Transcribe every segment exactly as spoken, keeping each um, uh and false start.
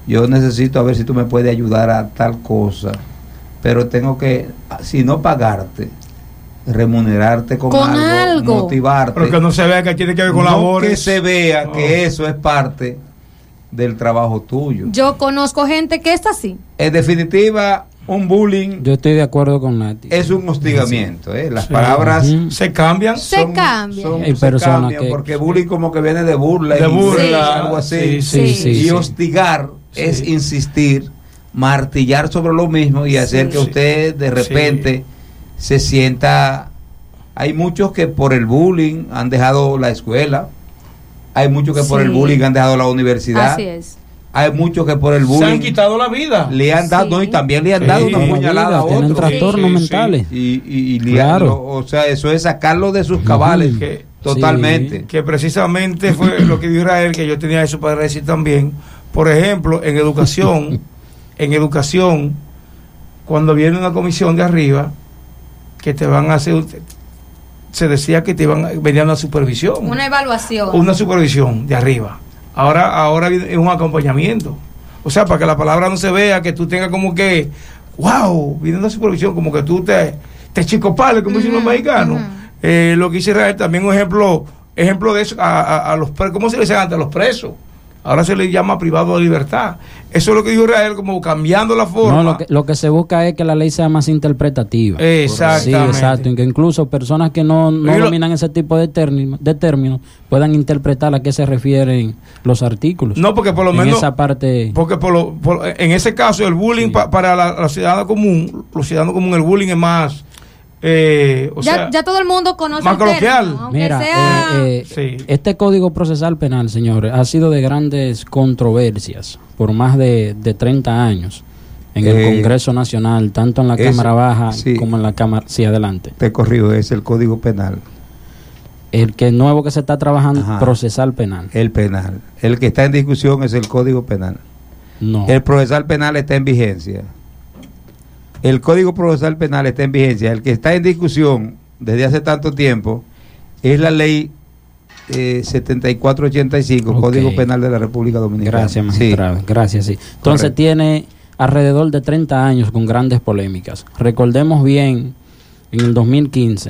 yo necesito a ver si tú me puedes ayudar a tal cosa, pero tengo que, si no pagarte, remunerarte con, con algo, algo, motivarte. Pero que no se vea que tiene que ver con no labores. Que se vea no. que eso es parte del trabajo tuyo. Yo conozco gente que es así. En definitiva, un bullying. Yo estoy de acuerdo con Nati. Es un hostigamiento, ¿eh? Las sí. palabras uh-huh. se cambian. Se son, cambian. Son, Hay se personas cambian que, porque bullying como que viene de burla, de burla, inglés, algo así. Sí, sí, sí, sí, y sí. hostigar sí. es insistir, martillar sobre lo mismo y hacer sí. que usted de repente sí. se sienta. Hay muchos que por el bullying han dejado la escuela. Hay muchos que sí. por el bullying han dejado la universidad. Así es. Hay muchos que por el bullying se han quitado la vida. Le han dado, sí. no, y también le han sí. dado una puñalada a otros. Tienen trastornos sí, mentales. Sí. Y, y, y claro. lo, o sea, eso es sacarlo de sus cabales. Que, totalmente. Sí. Que precisamente fue lo que dijo Israel, que yo tenía eso para decir también. Por ejemplo, en educación, en educación, cuando viene una comisión de arriba, que te van a hacer, se decía que te iban, venía una supervisión. Una evaluación. Una supervisión de arriba. Ahora, ahora es un acompañamiento. O sea, para que la palabra no se vea, que tú tengas como que, wow, viene una supervisión, como que tú te, te chicopales, como uh-huh, dicen los mexicanos. Uh-huh. Eh, lo que hice Israel, también un ejemplo, ejemplo de eso, a, a, a los presos, ¿cómo se le dice antes? A los presos. Ahora se le llama privado de libertad. Eso es lo que dijo Israel, como cambiando la forma. No, lo que, lo que se busca es que la ley sea más interpretativa. Exactamente. Sí, exacto. Y que incluso personas que no, no dominan ese tipo de términos, de términos puedan interpretar a qué se refieren los artículos. No, porque por lo menos. En esa parte. Porque por lo, por, en ese caso, el bullying sí. pa, para la, la ciudadana común, los ciudadanos común, el bullying es más. Eh, o ya, sea, ya todo el mundo conoce más coloquial. Término, Mira, sea... eh, eh, sí. este Código Procesal Penal, señores, ha sido de grandes controversias por más de, de treinta años en eh, el Congreso Nacional, tanto en la es, Cámara Baja sí, como en la Cámara... Sí, adelante. Te corrijo, es el Código Penal. El que nuevo que se está trabajando, Ajá, procesal penal. El penal. El que está en discusión es el Código Penal. No. El procesal penal está en vigencia. El Código Procesal Penal está en vigencia. El que está en discusión desde hace tanto tiempo es la ley eh, setenta y cuatro ochenta y cinco, okay. Código Penal de la República Dominicana. Gracias, magistrado. Sí. Gracias, sí. Entonces Correcto. Tiene alrededor de treinta años con grandes polémicas. Recordemos bien, en el dos mil quince,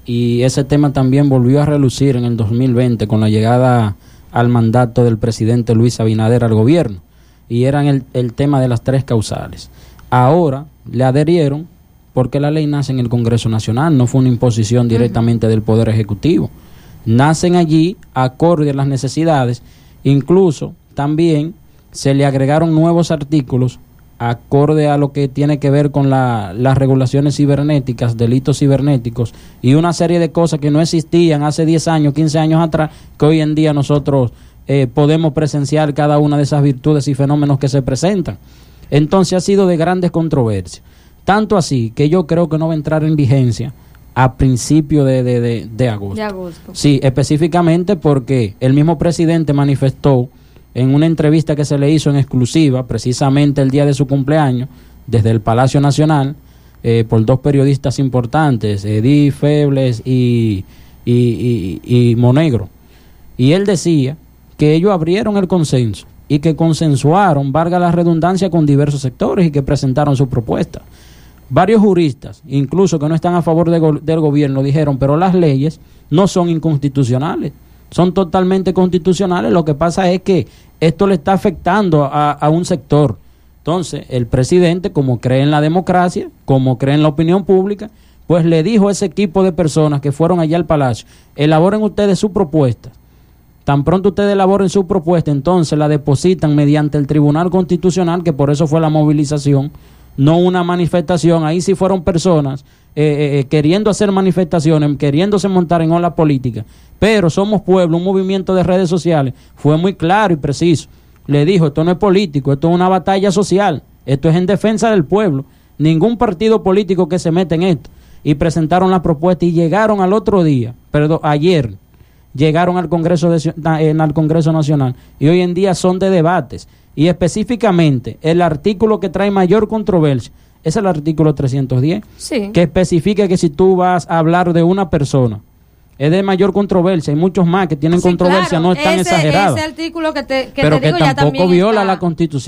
y ese tema también volvió a relucir en el dos mil veinte con la llegada al mandato del presidente Luis Abinader al gobierno, y eran el, el tema de las tres causales. Ahora le adherieron porque la ley nace en el Congreso Nacional, no fue una imposición directamente uh-huh. del Poder Ejecutivo. Nacen allí acorde a las necesidades, incluso también se le agregaron nuevos artículos acorde a lo que tiene que ver con la, las regulaciones cibernéticas, delitos cibernéticos y una serie de cosas que no existían hace diez años, quince años atrás, que hoy en día nosotros eh, podemos presenciar cada una de esas virtudes y fenómenos que se presentan. Entonces ha sido de grandes controversias, tanto así que yo creo que no va a entrar en vigencia a principios de, de, de, de agosto. De agosto. Sí, específicamente porque el mismo presidente manifestó en una entrevista que se le hizo en exclusiva, precisamente el día de su cumpleaños, desde el Palacio Nacional, eh, por dos periodistas importantes, Edith Febles y, y, y, y Monegro. Y él decía que ellos abrieron el consenso y que consensuaron, valga la redundancia, con diversos sectores y que presentaron su propuesta. Varios juristas, incluso que no están a favor de go- del gobierno, dijeron, pero las leyes no son inconstitucionales, son totalmente constitucionales, lo que pasa es que esto le está afectando a, a un sector. Entonces, el presidente, como cree en la democracia, como cree en la opinión pública, pues le dijo a ese equipo de personas que fueron allá al Palacio, elaboren ustedes su propuesta. Tan pronto ustedes elaboren su propuesta, entonces la depositan mediante el Tribunal Constitucional, que por eso fue la movilización, no una manifestación. Ahí sí fueron personas eh, eh, queriendo hacer manifestaciones, queriéndose montar en ola política. Pero Somos Pueblo, un movimiento de redes sociales, fue muy claro y preciso. Le dijo, esto no es político, esto es una batalla social, esto es en defensa del pueblo. Ningún partido político que se mete en esto. Y presentaron la propuesta y llegaron al otro día, perdón, ayer, llegaron al Congreso de, en al Congreso Nacional y hoy en día son de debates, y específicamente el artículo que trae mayor controversia es el artículo trescientos diez, sí. que especifica que si tú vas a hablar de una persona es de mayor controversia, hay muchos más que tienen sí, controversia, claro. no es tan ese, exagerado, ese artículo que te, que pero te digo, que tampoco ya viola está... la Constitución.